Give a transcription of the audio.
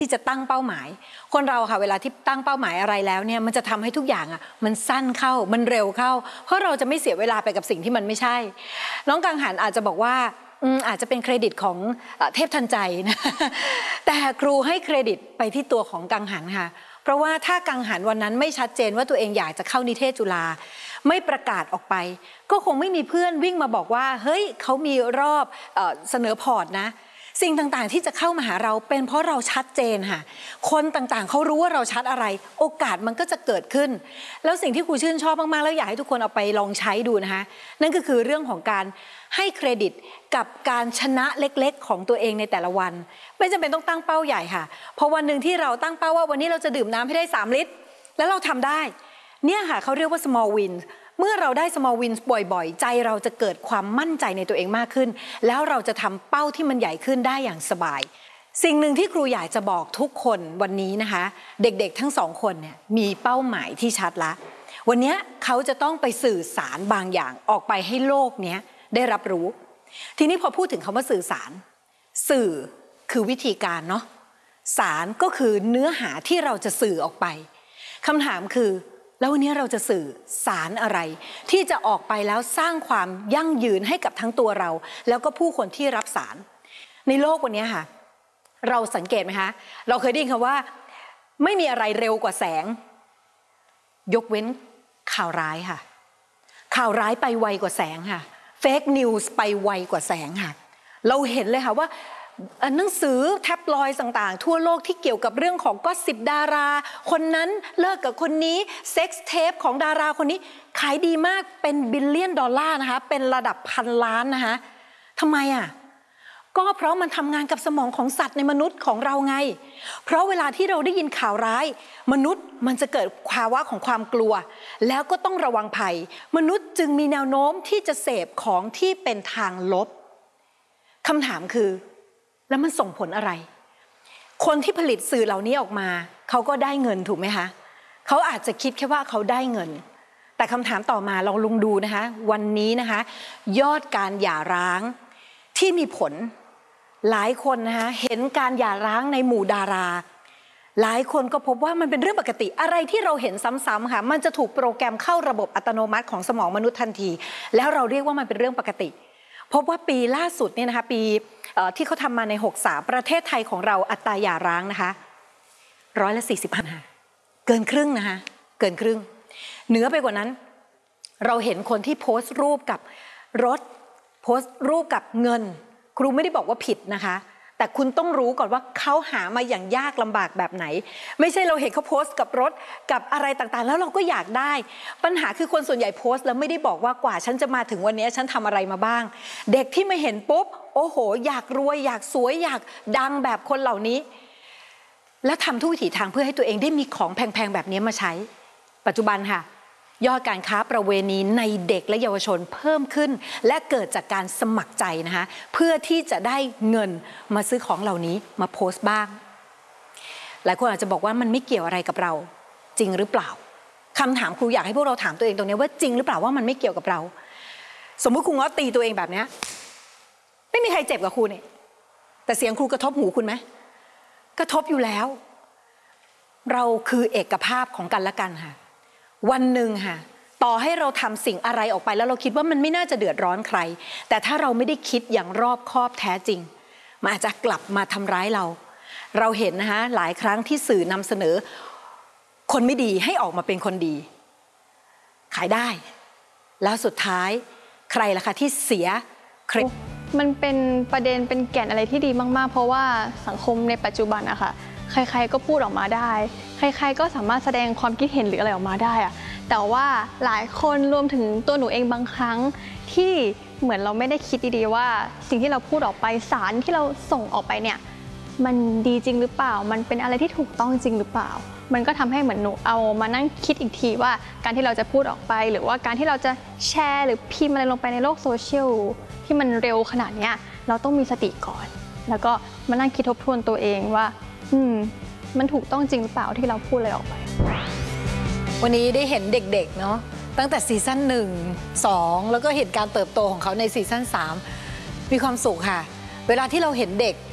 จะตั้งเป้าหมายคนเราค่ะเวลาที่ตั้งเป้าหมายอะไรแล้วเนี่ยมันจะทำให้ทุกอย่างอ่ะมันสั้นเข้ามันเร็วเข้าเพราะเราจะไม่เสียเวลาไปกับสิ่งที่มันไม่ใช่น้องกังหันอาจจะบอกว่าอาจจะเป็นเครดิตของเทพทันใจนะแต่ครูให้เครดิตไปที่ตัวของกังหันค่ะเพราะว่าถ้ากังหันวันนั้นไม่ชัดเจนว่าตัวเองอยากจะเข้านิเทศจุฬาไม่ประกาศออกไปก็คงไม่มีเพื่อนวิ่งมาบอกว่าเฮ้ยเขามีรอบเสนอพอร์ตนะสิ่งต่างๆที่จะเข้ามาหาเราเป็นเพราะเราชัดเจนค่ะคนต่างๆเขารู้ว่าเราชัดอะไรโอกาสมันก็จะเกิดขึ้นแล้วสิ่งที่ครูชื่นชอบมากๆแล้วอยากให้ทุกคนเอาไปลองใช้ดูนะคะนั่นก็คือเรื่องของการให้เครดิตกับการชนะเล็กๆของตัวเองในแต่ละวันไม่จำเป็นต้องตั้งเป้าใหญ่ค่ะเพราะวันหนึ่งที่เราตั้งเป้าว่าวันนี้เราจะดื่มน้ำให้ได้3 ลิตรแล้วเราทำได้เนี่ยค่ะเขาเรียกว่า small wins เมื่อเราได้ small wins บ่อยๆใจเราจะเกิดความมั่นใจในตัวเองมากขึ้นแล้วเราจะทำเป้าที่มันใหญ่ขึ้นได้อย่างสบายสิ่งหนึ่งที่ครูอยากจะบอกทุกคนวันนี้นะคะเด็กๆทั้ง2 คนเนี่ยมีเป้าหมายที่ชัดละวันนี้เขาจะต้องไปสื่อสารบางอย่างออกไปให้โลกนี้ได้รับรู้ทีนี้พอพูดถึงคำว่าสื่อสารสื่อคือวิธีการเนาะสารก็คือเนื้อหาที่เราจะสื่อออกไปคำถามคือแล้ววันนี้เราจะสื่อสารอะไรที่จะออกไปแล้วสร้างความยั่งยืนให้กับทั้งตัวเราแล้วก็ผู้คนที่รับสารในโลกวันนี้ค่ะเราสังเกตไหมคะเราเคยได้ยินคำว่าไม่มีอะไรเร็วกว่าแสงยกเว้นข่าวร้ายค่ะข่าวร้ายไปไวกว่าแสงค่ะเฟกนิวส์ไปไวกว่าแสงค่ะเราเห็นเลยค่ะว่าหนังสือแท็บลอยด์ต่างๆทั่วโลกที่เกี่ยวกับเรื่องของก็สิบดาราคนนั้นเลิกกับคนนี้เซ็กซ์เทปของดาราคนนี้ขายดีมากเป็นบิลเลียนดอลลาร์นะคะเป็นระดับพันล้านนะคะทำไมอ่ะก็เพราะมันทำงานกับสมองของสัตว์ในมนุษย์ของเราไงเพราะเวลาที่เราได้ยินข่าวร้ายมนุษย์มันจะเกิดภาวะของความกลัวแล้วก็ต้องระวังภัยมนุษย์จึงมีแนวโน้มที่จะเสพของที่เป็นทางลบคำถามคือแล้วมันส่งผลอะไรคนที่ผลิตสื่อเหล่านี้ออกมาเขาก็ได้เงินถูกไหมคะเขาอาจจะคิดแค่ว่าเขาได้เงินแต่คำถามต่อมาลองดูนะคะวันนี้นะคะยอดการหย่าร้างที่มีผลหลายคนนะคะเห็นการหย่าร้างในหมู่ดาราหลายคนก็พบว่ามันเป็นเรื่องปกติอะไรที่เราเห็นซ้ำๆค่ะมันจะถูกโปรแกรมเข้าระบบอัตโนมัติของสมองมนุษย์ทันทีแล้วเราเรียกว่ามันเป็นเรื่องปกติพบว่าปีล่าสุดเนี่ยนะคะปีที่เขาทำมาใน63ประเทศไทยของเราอัตราหย่าร้างนะคะ45%เกินครึ่งนะคะเกินครึ่งเหนือไปกว่านั้นเราเห็นคนที่โพสต์รูปกับรถโพสต์รูปกับเงินครูไม่ได้บอกว่าผิดนะคะแต่คุณต้องรู้ก่อนว่าเขาหามาอย่างยากลำบากแบบไหนไม่ใช่เราเห็นเขาโพสต์กับรถกับอะไรต่างๆแล้วเราก็อยากได้ปัญหาคือคนส่วนใหญ่โพสต์แล้วไม่ได้บอกว่ากว่าฉันจะมาถึงวันนี้ฉันทำอะไรมาบ้างเด็กที่ไม่เห็นปุ๊บโอ้โหอยากรวยอยากสวยอยากดังแบบคนเหล่านี้และทำทุกวิถีทางเพื่อให้ตัวเองได้มีของแพงๆแบบนี้มาใช้ปัจจุบันค่ะยอดการค้าประเวณีในเด็กและเยาวชนเพิ่มขึ้นและเกิดจากการสมัครใจนะคะเพื่อที่จะได้เงินมาซื้อของเหล่านี้มาโพสต์บ้างหลายคนอาจจะบอกว่ามันไม่เกี่ยวอะไรกับเราจริงหรือเปล่าคำถามครูอยากให้พวกเราถามตัวเองตรงนี้ว่าจริงหรือเปล่าว่ามันไม่เกี่ยวกับเราสมมุติครูง้อตีตัวเองแบบนี้ไม่มีใครเจ็บกับครูเนี่ยแต่เสียงครูกระทบหูคุณไหมกระทบอยู่แล้วเราคือเอกภาพของกันและกันค่ะวันหนึ่งค่ะต่อให้เราทำสิ่งอะไรออกไปแล้วเราคิดว่ามันไม่น่าจะเดือดร้อนใครแต่ถ้าเราไม่ได้คิดอย่างรอบคอบแท้จริงมันอาจจะกลับมาทำร้ายเราเห็นนะคะหลายครั้งที่สื่อนำเสนอคนไม่ดีให้ออกมาเป็นคนดีขายได้แล้วสุดท้ายใครล่ะคะที่เสียเครดิตมันเป็นประเด็นเป็นแก่นอะไรที่ดีมากๆเพราะว่าสังคมในปัจจุบันอะค่ะใครๆก็พูดออกมาได้ใครๆก็สามารถแสดงความคิดเห็นหรืออะไรออกมาได้อะแต่ว่าหลายคนรวมถึงตัวหนูเองบางครั้งที่เหมือนเราไม่ได้คิดดีๆว่าสิ่งที่เราพูดออกไปสารที่เราส่งออกไปเนี่ยมันดีจริงหรือเปล่ามันเป็นอะไรที่ถูกต้องจริงหรือเปล่ามันก็ทำให้เหมือนหนูเอามานั่งคิดอีกทีว่าการที่เราจะพูดออกไปหรือว่าการที่เราจะแชร์หรือพิมพ์อะไรลงไปในโลกโซเชียลที่มันเร็วขนาดนี้เราต้องมีสติก่อนแล้วก็มานั่งคิดทบทวนตัวเองว่ามันถูกต้องจริงหรือเปล่าที่เราพูดอะไรออกไปวันนี้ได้เห็นเด็กๆเนาะตั้งแต่ซีซั่น1 2แล้วก็เห็นการเติบโตของเขาในซีซั่น3มีความสุขค่ะเวลาที่เราเห็นเด็ก